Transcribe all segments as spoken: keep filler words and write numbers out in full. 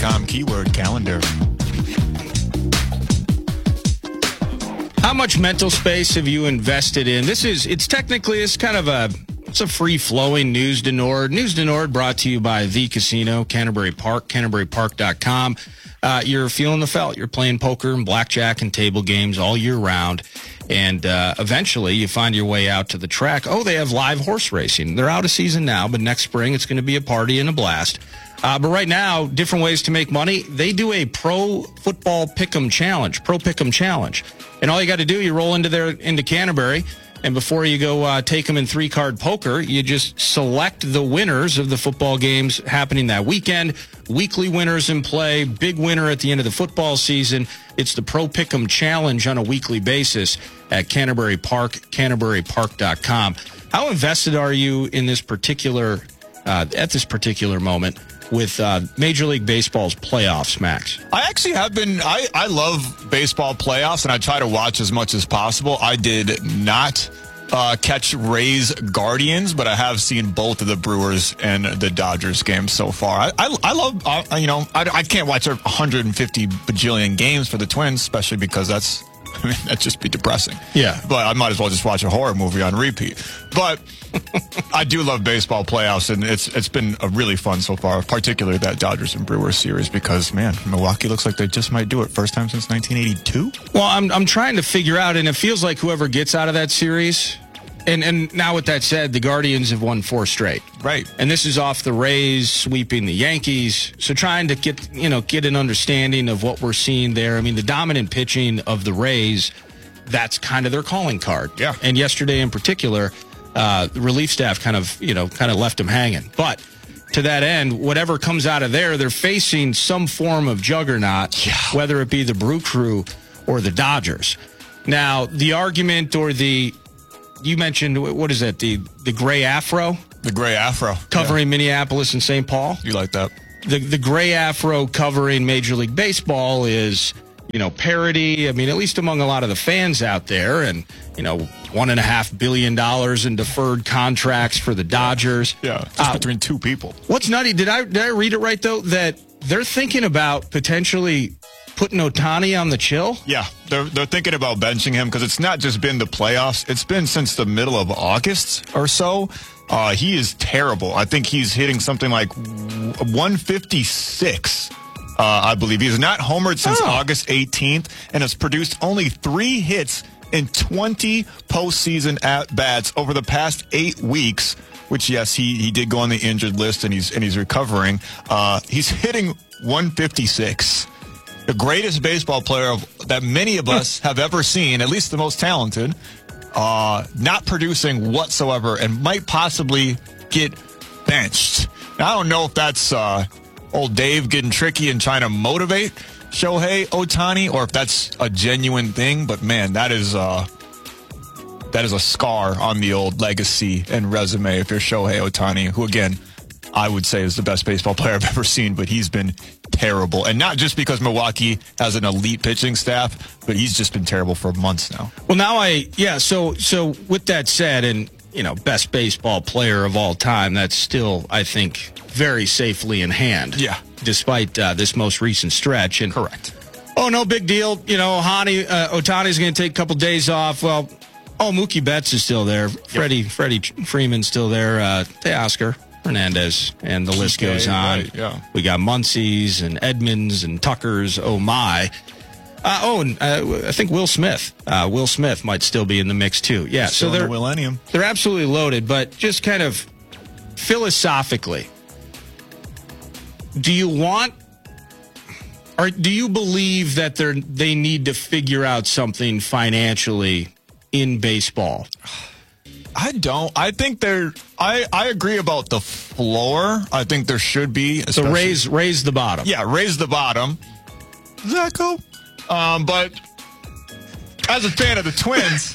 com, keyword calendar. How much mental space have you invested in? This is, it's technically, it's kind of a, it's a free-flowing News to Nord. News to Nord brought to you by The Casino, Canterbury Park, canterbury park dot com. Uh, you're feeling the felt. You're playing poker and blackjack and table games all year round. And uh, eventually you find your way out to the track. Oh, they have live horse racing. They're out of season now, but next spring it's going to be a party and a blast. Uh, but right now, different ways to make money. They do a pro football pick'em challenge, pro pick'em challenge. And all you got to do, you roll into there into Canterbury, and before you go uh, take them in three-card poker, you just select the winners of the football games happening that weekend. Weekly winners in play, big winner at the end of the football season. It's the Pro Pick'em Challenge on a weekly basis at Canterbury Park, canterbury park dot com. How invested are you in this particular, uh, at this particular moment with uh, Major League Baseball's playoffs, Max? I actually have been, I, I love baseball playoffs, and I try to watch as much as possible. I did not uh, catch Rays Guardians, but I have seen both of the Brewers and the Dodgers games so far. I, I, I love, uh, you know, I, I can't watch one hundred fifty bajillion games for the Twins, especially because that's, I mean, that'd just be depressing. Yeah. But I might as well just watch a horror movie on repeat. But I do love baseball playoffs, and it's it's been a really fun so far, particularly that Dodgers and Brewers series, because, man, Milwaukee looks like they just might do it. First time since nineteen eighty-two? Well, I'm I'm trying to figure out, and it feels like whoever gets out of that series, and, and now with that said, the Guardians have won four straight. Right. And this is off the Rays sweeping the Yankees. So trying to get, you know, get an understanding of what we're seeing there. I mean, the dominant pitching of the Rays, that's kind of their calling card. Yeah. And yesterday in particular, uh, the relief staff kind of, you know, kind of left them hanging. But to that end, whatever comes out of there, they're facing some form of juggernaut, yeah. whether it be the Brew Crew or the Dodgers. Now, the argument or the, you mentioned, what is that, the, the gray afro? The gray afro. Covering yeah. Minneapolis and Saint Paul? You like that? The the gray afro covering Major League Baseball is, you know, parody. I mean, at least among a lot of the fans out there. And, you know, one and a half billion dollars in deferred contracts for the Dodgers. Yeah, just uh, between two people. What's nutty, did I, did I read it right, though, that they're thinking about potentially putting Ohtani on the chill? Yeah, they're they're thinking about benching him because it's not just been the playoffs. It's been since the middle of August or so. Uh, he is terrible. I think he's hitting something like one fifty-six, uh, I believe. He's not homered since oh. August eighteenth and has produced only three hits in twenty postseason at-bats over the past eight weeks, which, yes, he, he did go on the injured list and he's, and he's recovering. Uh, he's hitting one fifty-six. The greatest baseball player of, that many of us have ever seen, at least the most talented, uh, not producing whatsoever and might possibly get benched. Now, I don't know if that's uh, old Dave getting tricky and trying to motivate Shohei Ohtani or if that's a genuine thing, but man, that is uh, that is a scar on the old legacy and resume if you're Shohei Ohtani, who, again, I would say is the best baseball player I've ever seen, but he's been terrible. And not just because Milwaukee has an elite pitching staff, but he's just been terrible for months now. Well, now I, yeah, so so with that said, and, you know, best baseball player of all time, that's still, I think, very safely in hand. Yeah. Despite uh, this most recent stretch. And correct. Oh, no big deal. You know, Ohtani, uh, Ohtani's going to take a couple days off. Well, oh, Mookie Betts is still there. Yep. Freddie, Freddie Freeman's still there. Uh, Teoscar Hernandez, and the list goes on. Right, yeah. We got Muncie's and Edmonds and Tuckers. Oh, my. Uh, oh, and uh, I think Will Smith. Uh, Will Smith might still be in the mix, too. Yeah, still so they're, the millennium. They're absolutely loaded, but just kind of philosophically, do you want, or do you believe that they're, they need to figure out something financially in baseball? I don't. I think there. I, I agree about the floor. I think there should be. So raise raise the bottom. Yeah, raise the bottom. Does that go? Um, but as a fan of the Twins,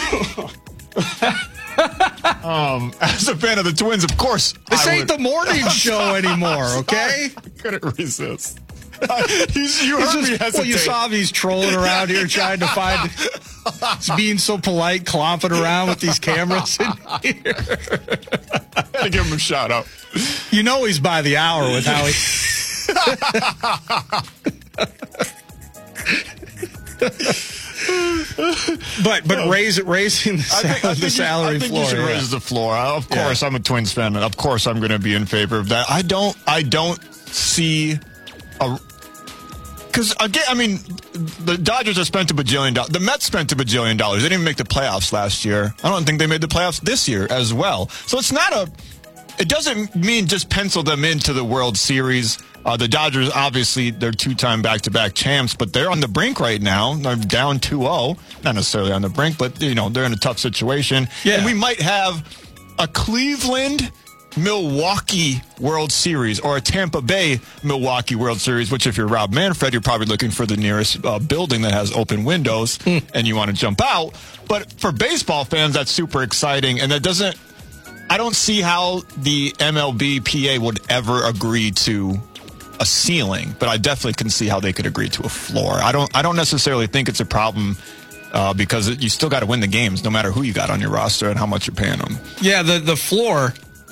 um, as a fan of the Twins, of course, this I ain't would, the morning show anymore. Okay, I couldn't resist. He's, you heard just, me hesitate. Well, you saw him. He's trolling around here trying to find. He's being so polite, clomping around with these cameras in here. I give him a shout out. You know he's by the hour with how he but but raise raising the, sal- I think, I think the salary you, I think floor. you should yeah. raise the floor. Of course, Yeah. I'm a Twins fan, and of course, I'm going to be in favor of that. I don't. I don't see a. Because again, I mean, the Dodgers have spent a bajillion dollars. The Mets spent a bajillion dollars. They didn't even make the playoffs last year. I don't think they made the playoffs this year as well. So it's not a. It doesn't mean just pencil them into the World Series. Uh, the Dodgers, obviously, they're two-time back-to-back champs, but they're on the brink right now. They're down two oh. Not necessarily on the brink, but, you know, they're in a tough situation. Yeah. And we might have a Cleveland Milwaukee World Series or a Tampa Bay Milwaukee World Series, which if you're Rob Manfred, you're probably looking for the nearest uh, building that has open windows and you want to jump out. But for baseball fans, that's super exciting. And that doesn't, I don't see how the M L B P A would ever agree to a ceiling, but I definitely can see how they could agree to a floor. I don't, I don't necessarily think it's a problem uh, because it, you still got to win the games no matter who you got on your roster and how much you're paying them. Yeah, the, the floor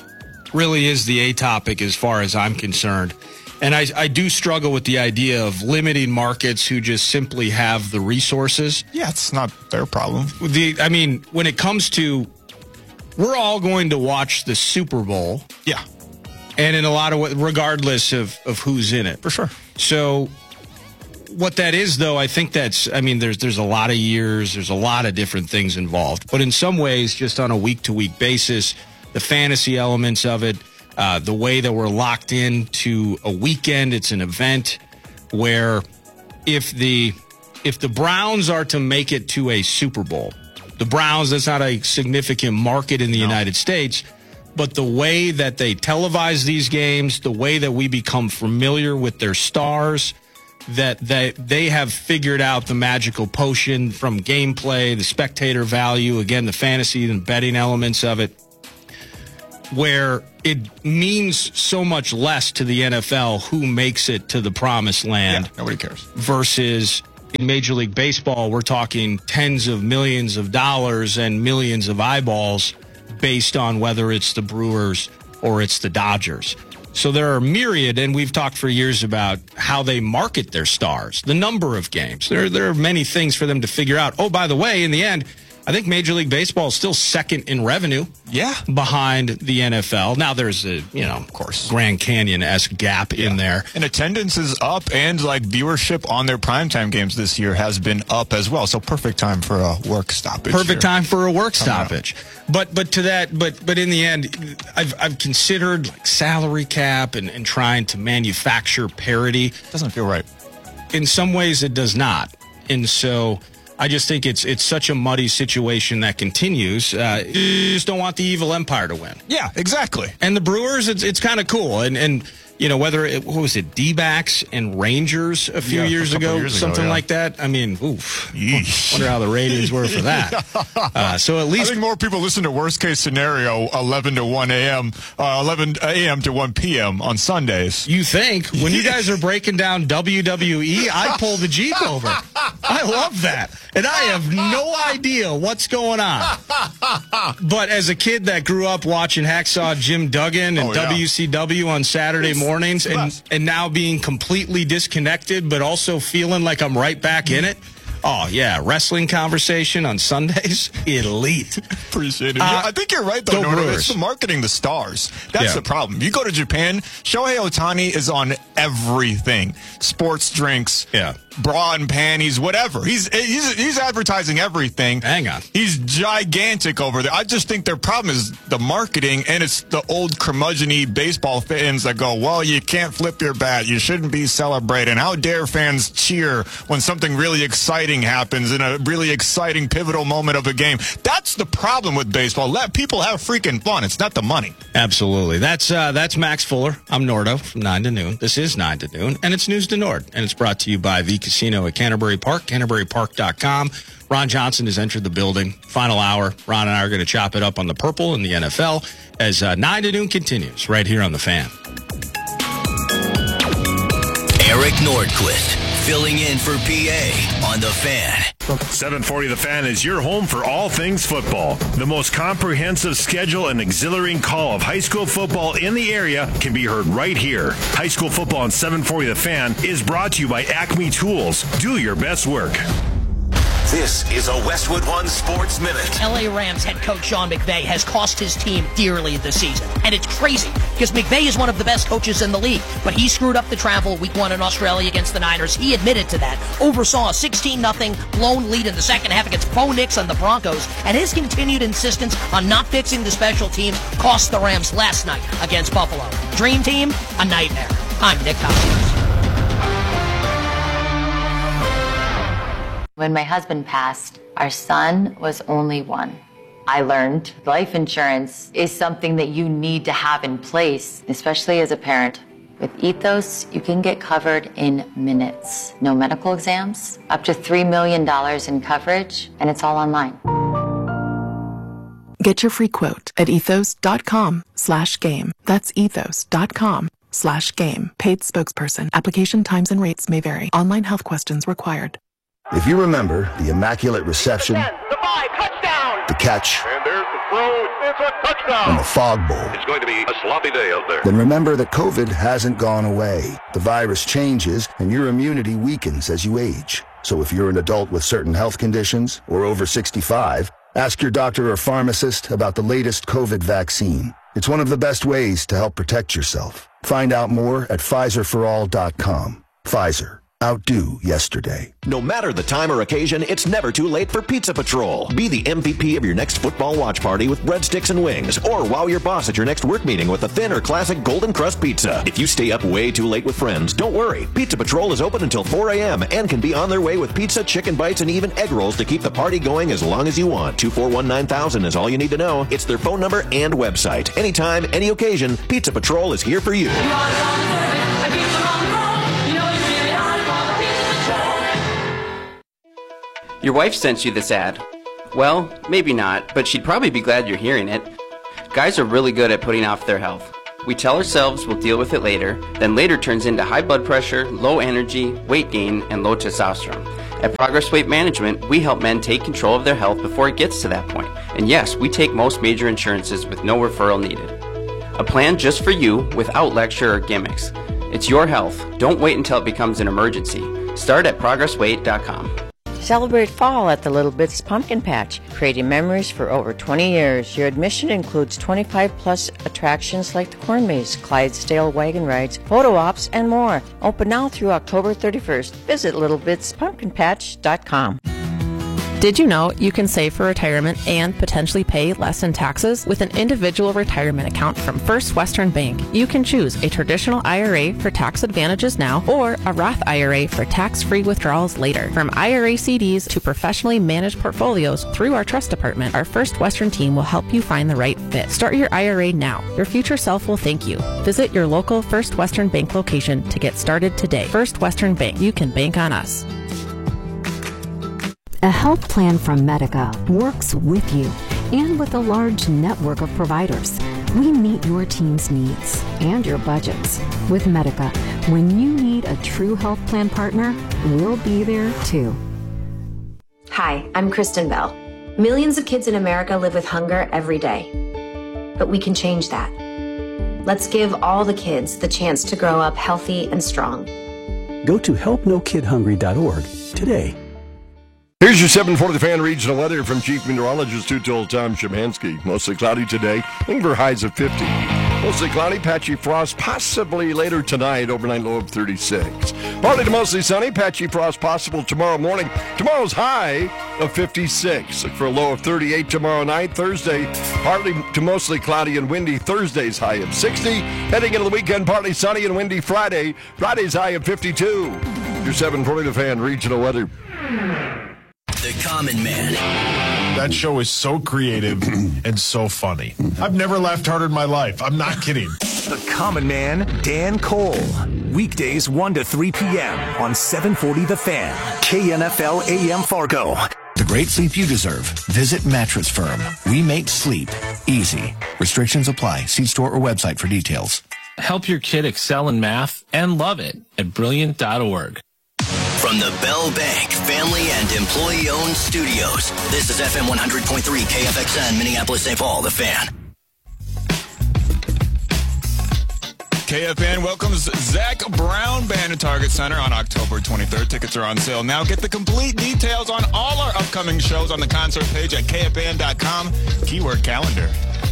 really is the A topic as far as I'm concerned. And I, I do struggle with the idea of limiting markets who just simply have the resources. Yeah, it's not their problem. The I mean, when it comes to, we're all going to watch the Super Bowl. Yeah. And in a lot of ways, regardless of, of who's in it. For sure. So what that is, though, I think that's, I mean, there's there's a lot of years, there's a lot of different things involved. But in some ways, just on a week-to-week basis, the fantasy elements of it, uh, the way that we're locked into a weekend, it's an event where if the if the Browns are to make it to a Super Bowl, the Browns, that's not a significant market in the no. United States, but the way that they televise these games, the way that we become familiar with their stars, that they, they have figured out the magical potion from gameplay, the spectator value, again, the fantasy and betting elements of it, where it means so much less to the N F L who makes it to the promised land. Yeah, nobody cares. Versus in Major League Baseball, we're talking tens of millions of dollars and millions of eyeballs based on whether it's the Brewers or it's the Dodgers. So there are myriad, and we've talked for years about how they market their stars, the number of games. There, there are many things for them to figure out. Oh, by the way, in the end, I think Major League Baseball is still second in revenue. Yeah. Behind the N F L. Now there's a, you know, of course, Grand Canyon-esque gap yeah. in there. And attendance is up, and like viewership on their primetime games this year has been up as well. So perfect time for a work stoppage. Perfect here. time for a work stoppage. But but to that, but but in the end, I've I've considered like salary cap and, and trying to manufacture parity. Doesn't feel right. In some ways, it does not. And so I just think it's it's such a muddy situation that continues. Uh, you just don't want the evil empire to win. Yeah, exactly. And the Brewers, it's it's kind of cool. And and you know, whether it what was it, D-backs and Rangers a few yeah, years a ago, years something ago, yeah. like that. I mean, oof. Yeesh. Wonder how the ratings were for that. Uh, so at least I think more people listen to worst case scenario eleven to one a.m. Uh, eleven a.m. to one p.m. on Sundays. You think when you guys are breaking down W W E, I pull the Jeep over. I love that. And I have no idea what's going on. But as a kid that grew up watching Hacksaw Jim Duggan and oh, yeah. W C W on Saturday it's, mornings it's and, and now being completely disconnected but also feeling like I'm right back in it. Oh, yeah. Wrestling conversation on Sundays. Elite. Appreciate it. Uh, I think you're right, though, go Nordo. Brewers. It's the marketing the stars. That's Yeah. the problem. You go to Japan, Shohei Ohtani is on everything. Sports drinks, Yeah. bra and panties, whatever. He's he's he's advertising everything. Hang on. He's gigantic over there. I just think their problem is the marketing, and it's the old curmudgeon-y baseball fans that go, well, you can't flip your bat. You shouldn't be celebrating. How dare fans cheer when something really exciting happens in a really exciting, pivotal moment of a game? That's the problem with baseball. Let people have freaking fun. It's not the money. Absolutely. That's uh, that's Max Fuller. I'm Nordo from nine to noon. This is nine to noon, and it's News to Nord, and it's brought to you by the Casino at Canterbury Park, canterbury park dot com. Ron Johnson has entered the building. Final hour. Ron and I are going to chop it up on the purple in the N F L as uh, nine to noon continues right here on The Fan. Eric Nordquist, filling in for P A on The Fan. seven forty The Fan is your home for all things football. The most comprehensive schedule and exhilarating call of high school football in the area can be heard right here. High school football on seven forty The Fan is brought to you by Acme Tools. Do your best work. This is a Westwood One Sports Minute. L A Rams head coach Sean McVay has cost his team dearly this season. And it's crazy because McVay is one of the best coaches in the league. But he screwed up the travel week one in Australia against the Niners. He admitted to that. Oversaw a sixteen nothing blown lead in the second half against Bo Nix and the Broncos. And his continued insistence on not fixing the special teams cost the Rams last night against Buffalo. Dream team, a nightmare. I'm Nick Cousins. When my husband passed, our son was only one. I learned life insurance is something that you need to have in place, especially as a parent. With Ethos, you can get covered in minutes. No medical exams, up to three million dollars in coverage, and it's all online. Get your free quote at ethos.com slash game. That's ethos.com slash game. Paid spokesperson. Application times and rates may vary. Online health questions required. If you remember the immaculate reception, ten, the five, touchdown, the catch, and there's the throw, it's a touchdown, and the fog bowl, it's going to be a sloppy day out there. Then remember that COVID hasn't gone away. The virus changes, and your immunity weakens as you age. So if you're an adult with certain health conditions or over sixty-five, ask your doctor or pharmacist about the latest COVID vaccine. It's one of the best ways to help protect yourself. Find out more at Pfizer for all dot com. Pfizer. Outdo yesterday. No matter the time or occasion, it's never too late for Pizza Patrol. Be the M V P of your next football watch party with breadsticks and wings, or wow your boss at your next work meeting with a thin or classic golden crust pizza. If you stay up way too late with friends, don't worry. Pizza Patrol is open until four a.m. and can be on their way with pizza, chicken bites, and even egg rolls to keep the party going as long as you want. two four one nine thousand is all you need to know. It's their phone number and website. Anytime, any occasion, Pizza Patrol is here for you. Your wife sent you this ad. Well, maybe not, but she'd probably be glad you're hearing it. Guys are really good at putting off their health. We tell ourselves we'll deal with it later, then later turns into high blood pressure, low energy, weight gain, and low testosterone. At Progress Weight Management, we help men take control of their health before it gets to that point. And yes, we take most major insurances with no referral needed. A plan just for you without lecture or gimmicks. It's your health. Don't wait until it becomes an emergency. Start at progress weight dot com. Celebrate fall at the Little Bits Pumpkin Patch, creating memories for over twenty years. Your admission includes twenty-five plus attractions like the Corn Maze, Clydesdale wagon rides, photo ops, and more. Open now through October thirty-first. Visit little bits pumpkin patch dot com. Did you know you can save for retirement and potentially pay less in taxes with an individual retirement account from First Western Bank? You can choose a traditional I R A for tax advantages now or a Roth I R A for tax-free withdrawals later. From I R A C Ds to professionally managed portfolios through our trust department, our First Western team will help you find the right fit. Start your I R A now. Your future self will thank you. Visit your local First Western Bank location to get started today. First Western Bank. You can bank on us. A health plan from Medica works with you and with a large network of providers. We meet your team's needs and your budgets. With Medica, when you need a true health plan partner, we'll be there too. Hi, I'm Kristen Bell. Millions of kids in America live with hunger every day. But we can change that. Let's give all the kids the chance to grow up healthy and strong. Go to help no kid hungry dot org today. Here's your seven forty The Fan regional weather from Chief Meteorologist Two-Told Tom Szymanski. Mostly cloudy today, looking for highs of fifty. Mostly cloudy, patchy frost, possibly later tonight, overnight low of thirty-six. Partly to mostly sunny, patchy frost possible tomorrow morning. Tomorrow's high of fifty-six. Look for a low of thirty-eight tomorrow night. Thursday, partly to mostly cloudy and windy. Thursday's high of sixty. Heading into the weekend, partly sunny and windy Friday. Friday's high of fifty-two. Your seven forty The Fan regional weather. The Common Man. That show is so creative and so funny. I've never laughed harder in my life. I'm not kidding. The Common Man, Dan Cole. Weekdays one to three p.m. on seven forty The Fan. K N F L A M Fargo. The great sleep you deserve. Visit Mattress Firm. We make sleep easy. Restrictions apply. See store or website for details. Help your kid excel in math and love it at brilliant dot org. From the Bell Bank Family and Employee-Owned Studios, this is F M one hundred point three K F X N, Minneapolis, Saint Paul, The Fan. K F N welcomes Zach Brown Band to Target Center on October twenty-third. Tickets are on sale now. Get the complete details on all our upcoming shows on the concert page at K F N dot com. Keyword calendar.